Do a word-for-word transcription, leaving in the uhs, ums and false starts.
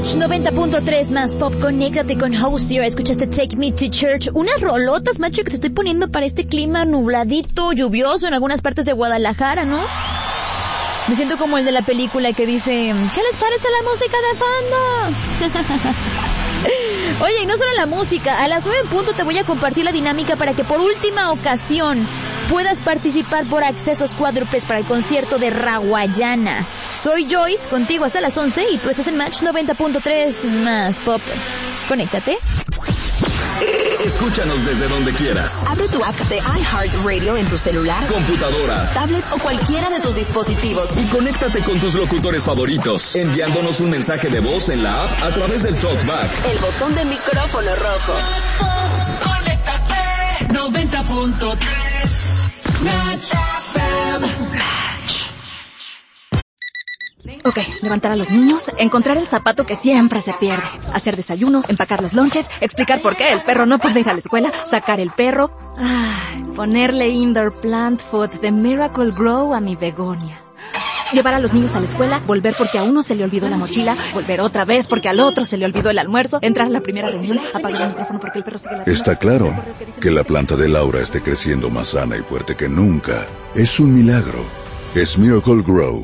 Match noventa punto tres más pop. Conéctate con Hozier. Escuchaste Take Me to Church. Unas rolotas, macho, que te estoy poniendo para este clima nubladito, lluvioso en algunas partes de Guadalajara, ¿no? Me siento como el de la película que dice: ¿qué les parece la música de fondo? Oye, y no solo la música. A las nueve en punto te voy a compartir la dinámica para que por última ocasión puedas participar por accesos cuádruples para el concierto de Rawayana. Soy Joyce, contigo hasta las once, y tú estás en Match noventa punto tres más pop. Conéctate. Escúchanos desde donde quieras. Abre tu app de iHeartRadio en tu celular, computadora, tablet o cualquiera de tus dispositivos. Y conéctate con tus locutores favoritos, enviándonos un mensaje de voz en la app a través del TalkBack. El botón de micrófono rojo. Conéctate noventa punto tres Match F M. Ok, levantar a los niños, encontrar el zapato que siempre se pierde, hacer desayuno, empacar los lonches, explicar por qué el perro no puede ir a la escuela, sacar el perro, ay, ponerle indoor plant food de Miracle Grow a mi begonia. Llevar a los niños a la escuela, volver porque a uno se le olvidó la mochila, volver otra vez porque al otro se le olvidó el almuerzo, entrar a la primera reunión, apagar el micrófono porque el perro sigue ladrando. Está claro que la planta de Laura esté creciendo más sana y fuerte que nunca. Es un milagro. Es Miracle Grow.